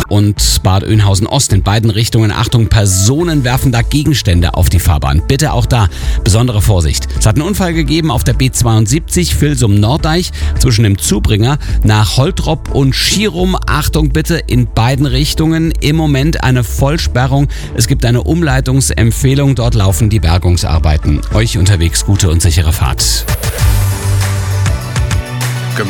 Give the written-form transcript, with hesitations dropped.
und Bad Oeynhausen Ost in beiden Richtungen. Achtung, Personen werfen da Gegenstände auf die Fahrbahn. Bitte auch da besondere Vorsicht. Es hat einen Unfall gegeben auf der B72 Vilsum-Norddeich zwischen dem Zubringer nach Holtrop und Schirum. Achtung bitte in beiden Richtungen. Im Moment eine Vollsperrung. Es gibt eine Umleitungsempfehlung. Dort laufen die Bergungsarbeiten. Euch unterwegs gute und sichere Fahrt.